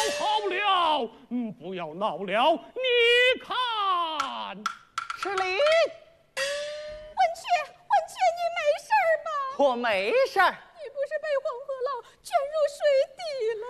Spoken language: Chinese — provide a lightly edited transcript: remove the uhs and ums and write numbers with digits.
好了，不要闹了，你看， 是礼， 文雀，你没事儿吧？ 我没事儿。 你不是被黄河浪卷入水底了